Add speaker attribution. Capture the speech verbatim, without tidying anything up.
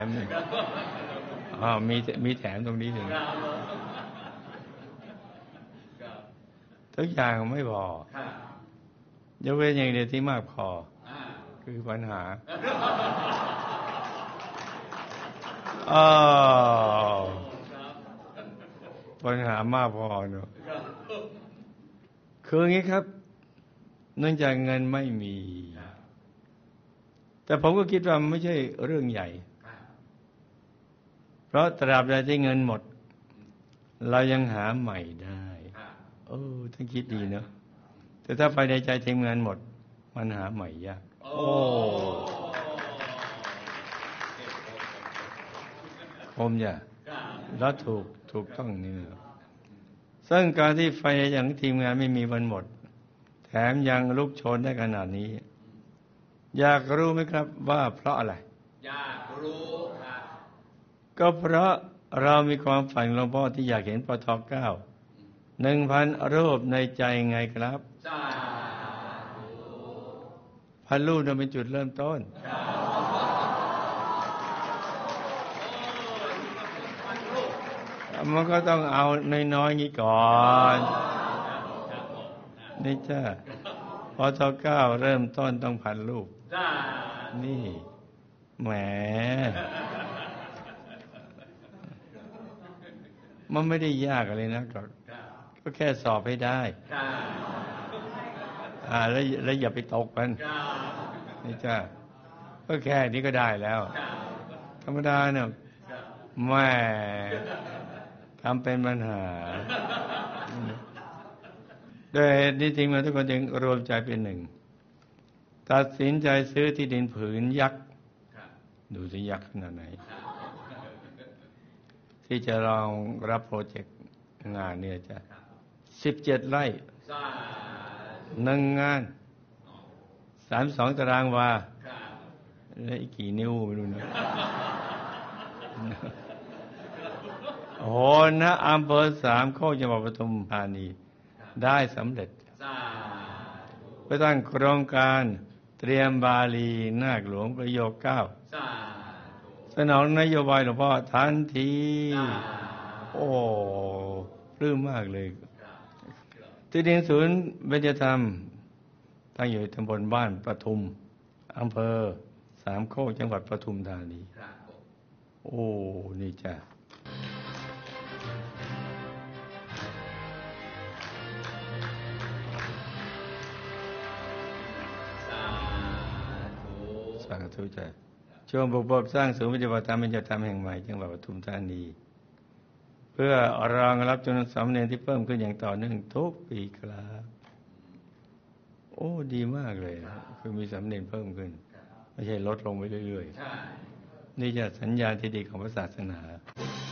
Speaker 1: มหนึ่งอ๋อมีมีแถมตรงนี้หนึ่งทุกอย่างไม่พอยกเว้นอย่างเดียวที่มากพอคือปัญหาอ๋อปัญหามากพอเนอะคืออย่างนี้ครับเนื่องจากเงินไม่มีแต่ผมก็คิดว่าไม่ใช่เรื่องใหญ่เพราะตราบใดที่เงินหมดเรายังหาใหม่ได้โอ้ท่านคิดดีเนอะแต่ถ้าภายในใจทีมงานหมดมันหาใหม่ยากโอ้ผมอย่าแล้วถูกถูกต้องนี่ซึ่งการที่ไฟอย่างทีมงานไม่มีวันหมดแถมยังลุกโชนได้ขนาดนี้อยากรู้ไหมครับว่าเพราะอะไร
Speaker 2: อยากรู้ครับ
Speaker 1: ก็เพราะเรามีความฝันหลวงพ่อที่อยากเห็นปทเก้าหนึ่งพันรูปในใจไงครับพันรูปนั้นเป็นจุดเริ่มต้นมันก็ต้องเอาน้อยๆงี้ก่อนนี่จ้าปทเก้าเริ่มต้นต้องพันรูปนี่แหมมันไม่ได้ยากอะไรนะก็แค่สอบให้ได้อ่าแล้วแล้วอย่าไปตกกันนี่จ้าก็แค่นี้ก็ได้แล้วธรรมดาเนี่ยแม่ทำเป็นปัญหาโดยนี่จริงมาทุกคนจึงรวมใจเป็นหนึ่งตัดสินใจซื้อที่ดินผืนยักษ์ดูสิยักษ์ขนาดไหนที่จะลองรับโปรเจกต์งานเนี่ยจะสิบเจ็ดไร่หนึ่งงานสามสองตารางวาและอีกกี่นิ้วไม่รู้นะโอ้นะอำเภอสามโคกจังหวัดปทุมธานีได้สำเร็จไปตั้งโครงการเตรียมบาลีนาคหลวงประโยคเก้าสนองนโยบายหลวงพ่อทันทีโอ้ปลื้มมากเลยที่ดินศูนย์เบญจธรรมตั้งอยู่ตำบลบ้านปทุมอำเภอสามโคกจังหวัดปทุมธานีโอ้นี่จ้ะสาธุจ้ะช่วงบุกเบิกสร้างศูนย์ปฏิบัติธรรมเบญจธรรมแห่งใหม่จังหวัดปทุมธานีเพื่อรองรับจำนวนสามเณรที่เพิ่มขึ้นอย่างต่อเนื่องทุกปีครับโอ้ดีมากเลยคือมีสามเณรเพิ่มขึ้นไม่ใช่ลดลงไปเรื่อยๆนี่จะสัญญาณที่ดีของศาสนา